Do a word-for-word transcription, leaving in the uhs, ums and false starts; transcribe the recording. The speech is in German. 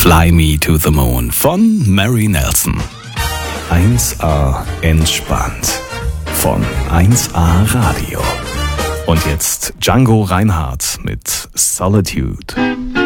Fly Me to the Moon von Mary Nelson. eins A entspannt von eins A Radio. Und jetzt Django Reinhardt mit Solitude.